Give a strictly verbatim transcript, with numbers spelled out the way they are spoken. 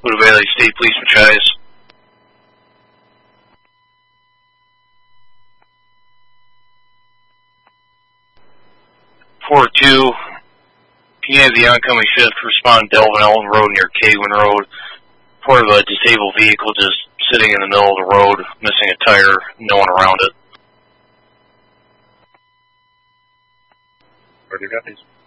Pluto Valley State Police Machias. four two, can you have the oncoming shift respond Delvin Ellen Road near Kagwin Road? Part of a disabled vehicle just sitting in the middle of the road, missing a tire, no one around it. Roger, copies.